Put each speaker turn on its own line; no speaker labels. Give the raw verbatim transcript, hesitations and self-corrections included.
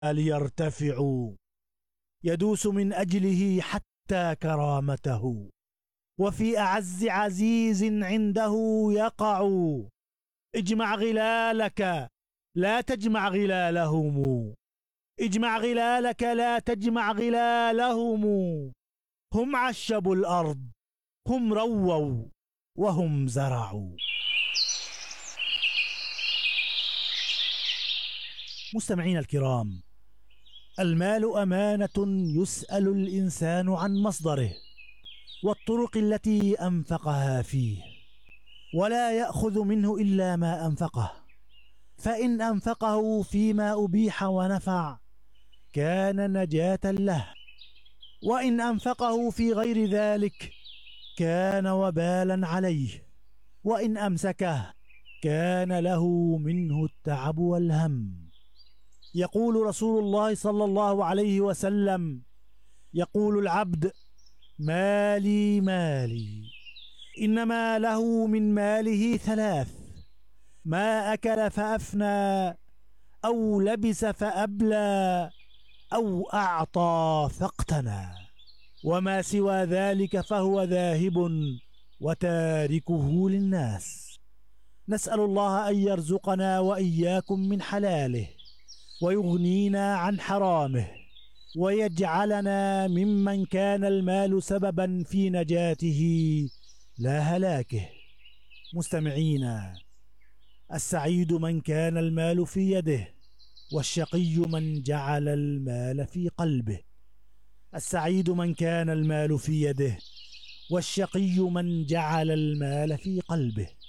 يرتفع، يدوس من أجله حتى كرامته، وفي أعز عزيز عنده يقع. اجمع غلالك لا تجمع غلالهم، اجمع غلالك لا تجمع غلالهم. هم عشبوا الأرض، هم رووا، وهم زرعوا. مستمعين الكرام، المال أمانة يسأل الإنسان عن مصدره والطرق التي أنفقها فيه، ولا يأخذ منه إلا ما أنفقه، فإن أنفقه فيما أبيح ونفع كان نجاة له، وإن أنفقه في غير ذلك كان وبالا عليه، وإن أمسكه كان له منه التعب والهم. يقول رسول الله صلى الله عليه وسلم: يقول العبد: مالي مالي، إنما له من ماله ثلاث: ما أكل فأفنى، أو لبس فأبلى، أو أعطى فاقتنى، وما سوى ذلك فهو ذاهب وتاركه للناس. نسأل الله أن يرزقنا وإياكم من حلاله، ويغنينا عن حرامه، ويجعلنا ممن كان المال سببا في نجاته لا هلاكه. مستمعينا، السعيد من كان المال في يده، والشقي من جعل المال في قلبه. السعيد من كان المال في يده، والشقي من جعل المال في قلبه.